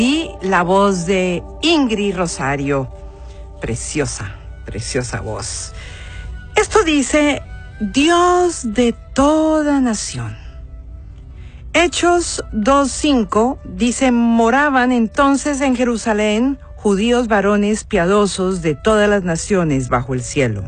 Y la voz de Ingrid Rosario. Preciosa, preciosa voz. Esto dice: Dios de toda nación. Hechos 2:5 dice: moraban entonces en Jerusalén judíos varones piadosos de todas las naciones bajo el cielo.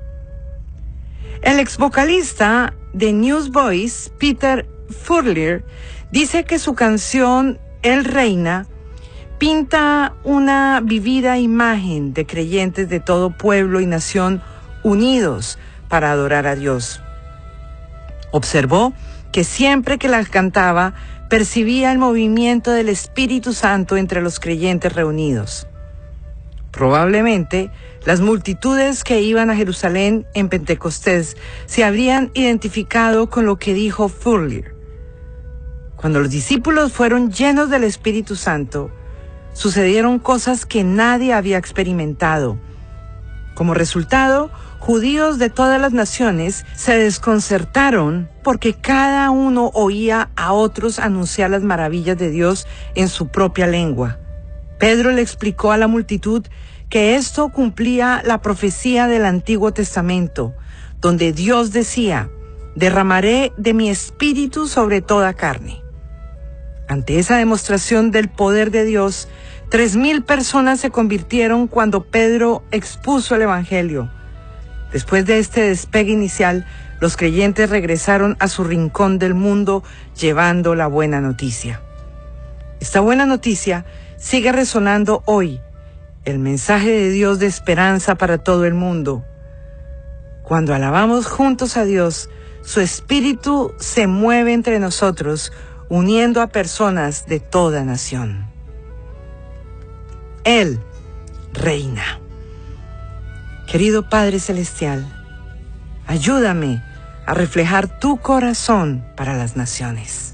El ex vocalista de Newsboys, Peter Furler, dice que su canción El Reina pinta una vivida imagen de creyentes de todo pueblo y nación unidos para adorar a Dios. Observó que siempre que la cantaba, percibía el movimiento del Espíritu Santo entre los creyentes reunidos. Probablemente, las multitudes que iban a Jerusalén en Pentecostés se habrían identificado con lo que dijo Furler. Cuando los discípulos fueron llenos del Espíritu Santo, sucedieron cosas que nadie había experimentado. Como resultado, judíos de todas las naciones se desconcertaron porque cada uno oía a otros anunciar las maravillas de Dios en su propia lengua. Pedro le explicó a la multitud que esto cumplía la profecía del Antiguo Testamento, donde Dios decía: derramaré de mi espíritu sobre toda carne. Ante esa demostración del poder de Dios, 3,000 personas se convirtieron cuando Pedro expuso el Evangelio. Después de este despegue inicial, los creyentes regresaron a su rincón del mundo llevando la buena noticia. Esta buena noticia sigue resonando hoy, el mensaje de Dios de esperanza para todo el mundo. Cuando alabamos juntos a Dios, su Espíritu se mueve entre nosotros, uniendo a personas de toda nación. Él reina. Querido Padre Celestial, ayúdame a reflejar tu corazón para las naciones.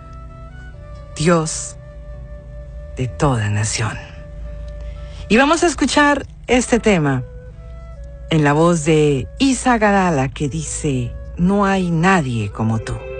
Dios de toda nación. Y vamos a escuchar este tema en la voz de Isa Gadala, que dice: no hay nadie como tú.